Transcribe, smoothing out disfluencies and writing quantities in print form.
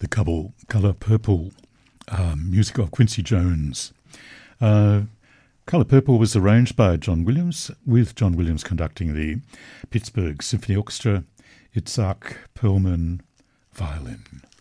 the Colour Purple, music of Quincy Jones. Colour Purple was arranged by John Williams, with John Williams conducting the Pittsburgh Symphony Orchestra, Itzhak Perlman, violin.